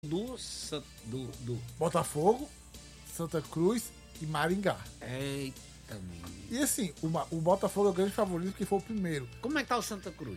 do Botafogo, Santa Cruz e Maringá. Eita, menino. E assim, o Botafogo é o grande favorito porque foi o primeiro. Como é que tá o Santa Cruz?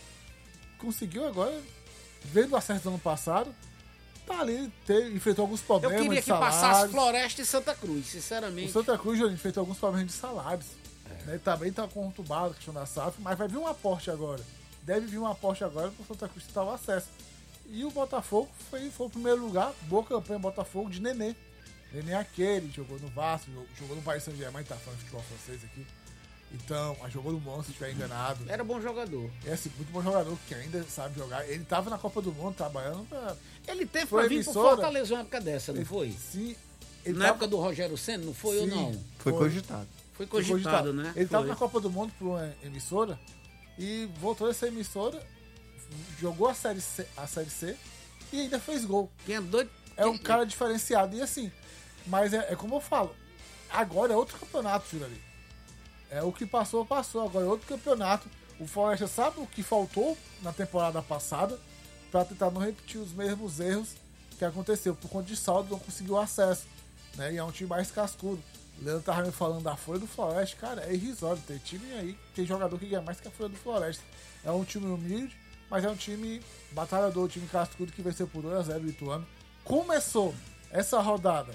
Conseguiu agora, vendo o acesso do ano passado, tá ali, enfrentou alguns Eu problemas queria de que passasse salários. Floresta e Santa Cruz, O sinceramente. Santa Cruz, Juninho, enfrentou alguns problemas de salários. Né? Também tá conturbado a questão da SAF, mas vai vir um aporte agora. Deve vir um aporte agora pro Santa Cruz tentar o acesso. E o Botafogo foi o primeiro lugar, boa campanha Botafogo de Nenê. Nenê aquele, jogou no Vasco, jogou no Paris Saint-Germain, tá falando de futebol francês aqui. Então, jogou no Monza, se estiver enganado. Era bom jogador. É assim, muito bom jogador, que ainda sabe jogar. Ele tava na Copa do Mundo trabalhando pra... Ele teve Foi pra vir pro emissora. Fortaleza uma época dessa, não foi? Sim. Na época do Rogério Ceni, não foi ou Sim. não? Foi cogitado. Foi cogitado, né? Ele tava Foi. na Copa do Mundo por uma emissora e voltou a essa emissora, jogou a Série C e ainda fez gol. Quem é doido? É um cara diferenciado. E assim, mas é como eu falo, agora é outro campeonato, Jurali. É o que passou, agora é outro campeonato. O Floresta sabe o que faltou na temporada passada pra tentar não repetir os mesmos erros que aconteceu. Por conta de saldo, não conseguiu acesso. Né? E é um time mais cascudo. O Leandro tava me falando da folha do Floresta, cara, é irrisório. Tem time aí, tem jogador que ganha mais que a folha do Floresta. É um time humilde, mas é um time batalhador, um time cascudo que venceu por 2-0 o Ituano. Começou essa rodada,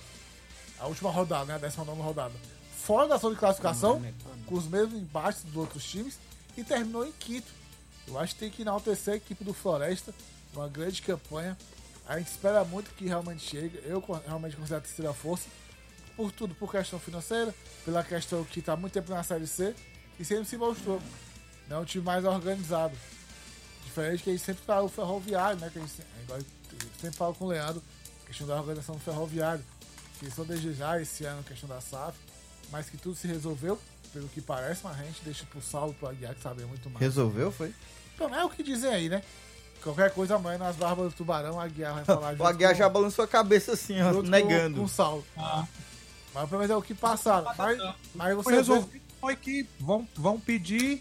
a última rodada, né, a 19ª rodada, fora da zona de classificação, com os mesmos empates dos outros times, e terminou em quinto. Eu acho que tem que enaltecer a equipe do Floresta, uma grande campanha. A gente espera muito que realmente chegue. Eu realmente considero a terceira força, por tudo, por questão financeira, pela questão que está muito tempo na Série C, e sempre se mostrou. É um time mais organizado. Diferente que a gente sempre fala o Ferroviário, né? Que a gente sempre fala com o Leandro, questão da organização do Ferroviário. Que só desejar esse ano a questão da SAF, mas que tudo se resolveu, pelo que parece, mas a gente deixa pro Saulo, pro Aguiar, que sabe muito mais. Resolveu, foi? Então é o que dizem aí, né? Qualquer coisa amanhã nas barbas do Tubarão, a Aguiar vai falar. O Aguiar já balançou a cabeça assim, ó, negando. Com o Saulo. Mas pelo menos é o que passaram. Mas você resolvido foi que vão pedir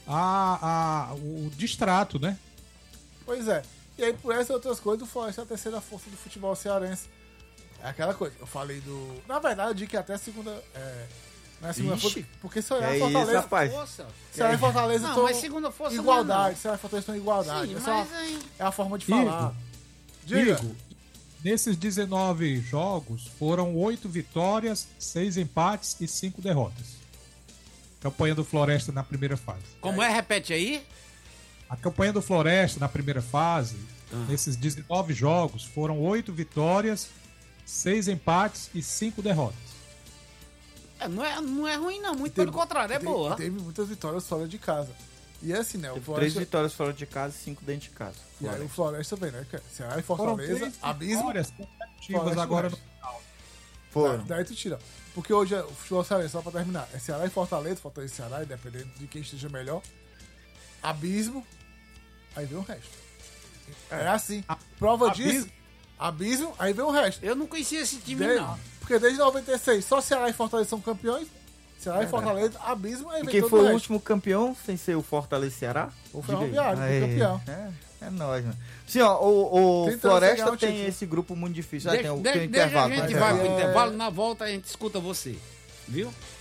o distrato, né? Pois é. E aí, por essas e outras coisas, o Floresta é a terceira força do futebol cearense. É aquela coisa. Eu falei do... Na verdade, eu digo que até a segunda... Não é a segunda força, porque se olhar Fortaleza... Isso, rapaz. Se olhar Fortaleza, Não, mas segunda força igualdade. não. Se olhar Fortaleza, estão em igualdade. Sim, Essa mas aí... é a forma de falar. Diga. Igor, nesses 19 jogos, foram 8 vitórias, 6 empates e 5 derrotas. Campanha do Floresta na primeira fase. Como é? Repete aí. A campanha do Floresta na primeira fase, nesses 19 jogos, foram 8 vitórias, 6 empates e 5 derrotas. Não é ruim, não. Muito pelo contrário, é boa. Teve muitas vitórias fora de casa. E assim, né? O Teve Floresta... 3 vitórias fora de casa e 5 dentro de casa. E aí o Floresta também, né? Ceará e Foram Fortaleza, 3 abismo. vitórias consecutivas Floresta agora e no Oeste. final. Foram. Daí tu tira. Porque hoje o futebol cearense, só pra terminar, é Ceará e Fortaleza e Ceará, dependendo de quem esteja melhor. Abismo, aí vem o resto. É assim. Prova disso, abismo, aí vem o resto. Eu não conhecia esse time, não. Porque desde 96, só Ceará e Fortaleza são campeões. Ceará e Fortaleza, abismo, aí E vem quem todo foi o resto. último campeão sem ser o Fortaleza e Ceará? O Diga aí. Ferroviário, foi Aê, campeão. É nóis, mano. Sim, ó, o Tentando Floresta chegar ao tem título. esse grupo muito difícil. Deixa Tem o a intervalo. gente né? vai pro intervalo, na volta a gente escuta você. Viu?